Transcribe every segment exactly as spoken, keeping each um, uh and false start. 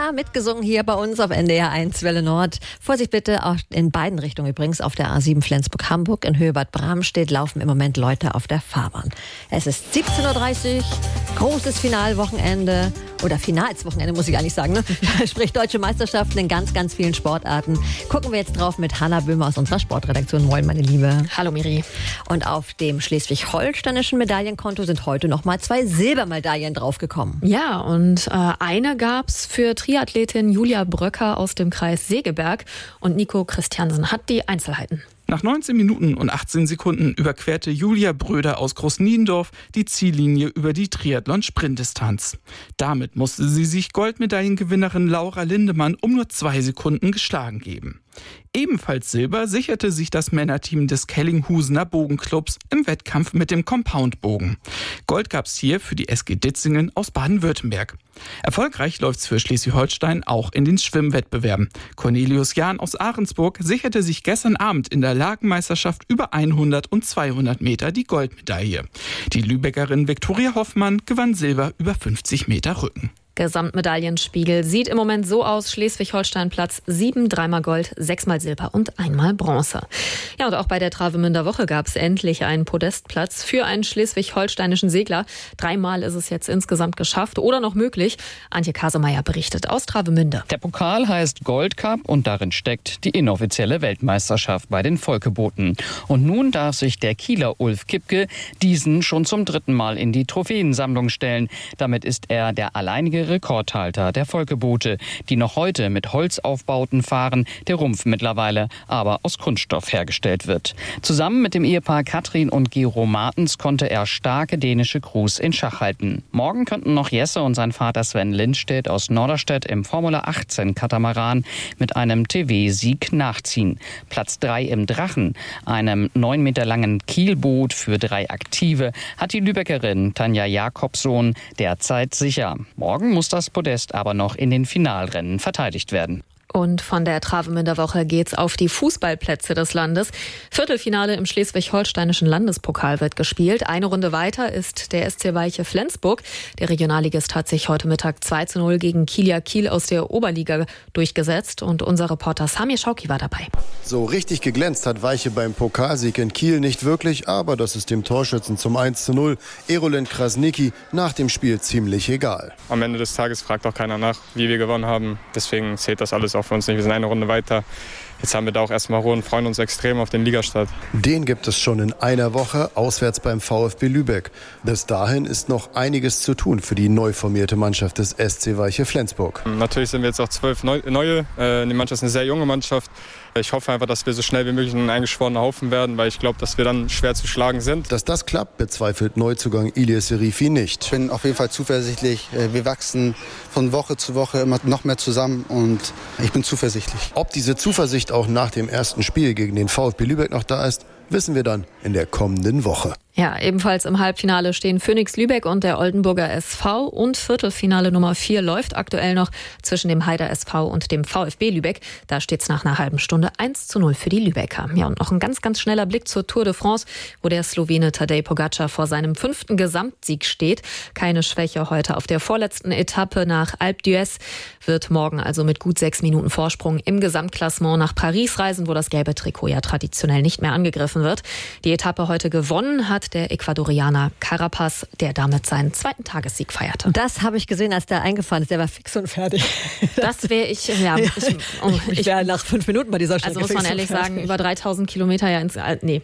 Ja, mitgesungen hier bei uns auf N D R eins Welle Nord. Vorsicht bitte, auch in beiden Richtungen übrigens. Auf der A sieben Flensburg-Hamburg in Höhe Bad Bramstedt laufen im Moment Leute auf der Fahrbahn. Es ist siebzehn Uhr dreißig, großes Finalwochenende. Oder Finalswochenende, muss ich eigentlich sagen. Ne? Sprich Deutsche Meisterschaften in ganz, ganz vielen Sportarten. Gucken wir jetzt drauf mit Hanna Böhmer aus unserer Sportredaktion. Moin, meine Liebe. Hallo, Miri. Und auf dem schleswig-holsteinischen Medaillenkonto sind heute noch mal zwei Silbermedaillen draufgekommen. Ja, und äh, eine gab's für Triathletin Julia Bröcker aus dem Kreis Segeberg. Und Nico Christiansen hat die Einzelheiten. Nach neunzehn Minuten und achtzehn Sekunden überquerte Julia Bröder aus Großniendorf die Ziellinie über die Triathlon-Sprintdistanz. Damit musste sie sich Goldmedaillengewinnerin Laura Lindemann um nur zwei Sekunden geschlagen geben. Ebenfalls Silber sicherte sich das Männerteam des Kellinghusener Bogenclubs im Wettkampf mit dem Compound-Bogen. Gold gab's hier für die S G Ditzingen aus Baden-Württemberg. Erfolgreich läuft's für Schleswig-Holstein auch in den Schwimmwettbewerben. Cornelius Jahn aus Ahrensburg sicherte sich gestern Abend in der Lagenmeisterschaft über hundert und zweihundert Meter die Goldmedaille. Die Lübeckerin Viktoria Hoffmann gewann Silber über fünfzig Meter Rücken. Gesamtmedaillenspiegel sieht im Moment so aus: Schleswig-Holstein Platz sieben, dreimal Gold, sechsmal Silber und einmal Bronze. Ja, und auch bei der Travemünder Woche gab es endlich einen Podestplatz für einen schleswig-holsteinischen Segler. Dreimal ist es jetzt insgesamt geschafft oder noch möglich. Antje Kasemeyer berichtet aus Travemünde. Der Pokal heißt Gold Cup und darin steckt die inoffizielle Weltmeisterschaft bei den Volkebooten. Und nun darf sich der Kieler Ulf Kipke diesen schon zum dritten Mal in die Trophäensammlung stellen. Damit ist er der alleinige Rekordhalter der Volkeboote, die noch heute mit Holzaufbauten fahren, der Rumpf mittlerweile aber aus Kunststoff hergestellt wird. Zusammen mit dem Ehepaar Katrin und Gero Martens konnte er starke dänische Crews in Schach halten. Morgen könnten noch Jesse und sein Vater Sven Lindstedt aus Norderstedt im Formula achtzehn Katamaran mit einem T V-Sieg nachziehen. Platz drei im Drachen, einem neun Meter langen Kielboot für drei Aktive, hat die Lübeckerin Tanja Jakobsohn derzeit sicher. Morgen muss das Podest aber noch in den Finalrennen verteidigt werden. Und von der Travemünder Woche geht's auf die Fußballplätze des Landes. Viertelfinale im schleswig-holsteinischen Landespokal wird gespielt. Eine Runde weiter ist der S C Weiche Flensburg. Der Regionalligist hat sich heute Mittag zwei zu null gegen Kielia Kiel aus der Oberliga durchgesetzt. Und unser Reporter Samir Schauki war dabei. So richtig geglänzt hat Weiche beim Pokalsieg in Kiel nicht wirklich, aber das ist dem Torschützen zum eins zu null, Erolend Krasnicki, nach dem Spiel ziemlich egal. Am Ende des Tages fragt auch keiner nach, wie wir gewonnen haben. Deswegen zählt das alles auch für uns nicht. Wir sind eine Runde weiter. Jetzt haben wir da auch erstmal Ruhe und freuen uns extrem auf den Ligastart. Den gibt es schon in einer Woche, auswärts beim VfB Lübeck. Bis dahin ist noch einiges zu tun für die neu formierte Mannschaft des S C Weiche Flensburg. Natürlich sind wir jetzt auch zwölf Neue. Die Mannschaft ist eine sehr junge Mannschaft. Ich hoffe einfach, dass wir so schnell wie möglich ein eingeschworener Haufen werden, weil ich glaube, dass wir dann schwer zu schlagen sind. Dass das klappt, bezweifelt Neuzugang Ilir Serifi nicht. Ich bin auf jeden Fall zuversichtlich. Wir wachsen von Woche zu Woche immer noch mehr zusammen und ich bin zuversichtlich. Ob diese Zuversicht auch nach dem ersten Spiel gegen den VfB Lübeck noch da ist, wissen wir dann in der kommenden Woche. Ja, ebenfalls im Halbfinale stehen Phoenix Lübeck und der Oldenburger S V und Viertelfinale Nummer vier läuft aktuell noch zwischen dem Heider S V und dem VfB Lübeck. Da steht es nach einer halben Stunde eins zu null für die Lübecker. Ja, und noch ein ganz, ganz schneller Blick zur Tour de France, wo der Slowene Tadej Pogacar vor seinem fünften Gesamtsieg steht. Keine Schwäche heute auf der vorletzten Etappe nach Alpe d'Huez, wird morgen also mit gut sechs Minuten Vorsprung im Gesamtklassement nach Paris reisen, wo das gelbe Trikot ja traditionell nicht mehr angegriffen wird. Die Etappe heute gewonnen hat der Ecuadorianer Carapaz, der damit seinen zweiten Tagessieg feierte. Das habe ich gesehen, als der eingefahren ist. Der war fix und fertig. Das wäre ich, ja. Ich, oh, ich wäre nach fünf Minuten bei dieser Strecke. Also muss man ehrlich sagen, über dreitausend Kilometer ja ins, nee.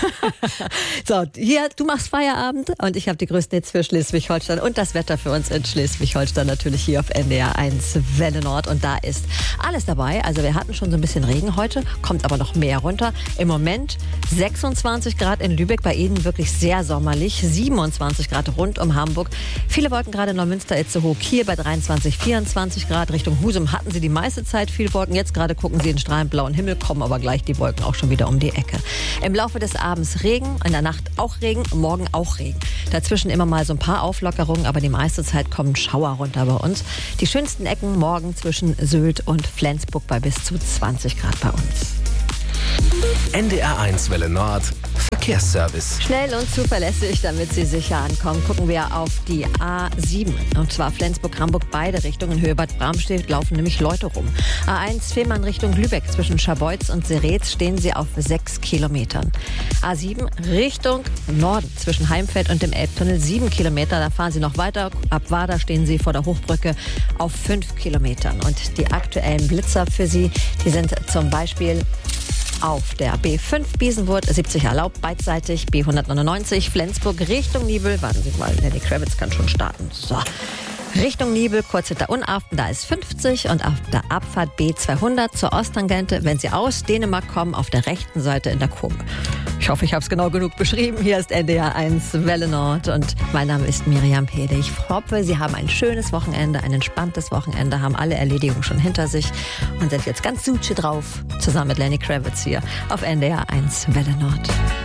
So, hier, du machst Feierabend und ich habe die größten Hits für Schleswig-Holstein und das Wetter für uns in Schleswig-Holstein natürlich hier auf N D R eins Welle Nord und da ist alles dabei. Also wir hatten schon so ein bisschen Regen heute, kommt aber noch mehr runter. Im Moment sechsundzwanzig Grad in Lübeck, bei Ihnen wirklich sehr sommerlich, siebenundzwanzig Grad rund um Hamburg. Viele Wolken gerade in Neumünster, Itzehoe, Kiel bei dreiundzwanzig, vierundzwanzig Grad. Richtung Husum hatten Sie die meiste Zeit viele Wolken. Jetzt gerade gucken Sie den strahlend blauen Himmel, kommen aber gleich die Wolken auch schon wieder um die Ecke. Im Laufe des Abends Regen, in der Nacht auch Regen, morgen auch Regen. Dazwischen immer mal so ein paar Auflockerungen, aber die meiste Zeit kommen Schauer runter bei uns. Die schönsten Ecken morgen zwischen Sylt und Flensburg bei bis zu zwanzig Grad bei uns. N D R eins Welle Nord. Verkehr. Verkehrsservice. Schnell und zuverlässig, damit Sie sicher ankommen, gucken wir auf die A sieben. Und zwar Flensburg-Hamburg, beide Richtungen. Höhe Bad Bramstedt laufen nämlich Leute rum. A eins Fehmarn Richtung Lübeck, zwischen Scharbeutz und Seretz stehen Sie auf sechs Kilometern. A sieben Richtung Norden, zwischen Heimfeld und dem Elbtunnel sieben Kilometer. Da fahren Sie noch weiter. Ab Wader stehen Sie vor der Hochbrücke auf fünf Kilometern. Und die aktuellen Blitzer für Sie, die sind zum Beispiel auf der B fünf Biesenwurth, siebzig erlaubt, beidseitig, B hundertneunundneunzig, Flensburg Richtung Nibel. Warten Sie mal, Lenny Kravitz kann schon starten. So. Richtung Nibel, kurz hinter Unarften, da ist fünfzig und auf der Abfahrt B zweihundert zur Osttangente, wenn Sie aus Dänemark kommen, auf der rechten Seite in der Kurve. Ich hoffe, ich habe es genau genug beschrieben. Hier ist N D R eins Welle Nord und mein Name ist Miriam Pede. Ich hoffe, Sie haben ein schönes Wochenende, ein entspanntes Wochenende, haben alle Erledigungen schon hinter sich und sind jetzt ganz sutsche drauf, zusammen mit Lenny Kravitz hier auf N D R eins Welle Nord.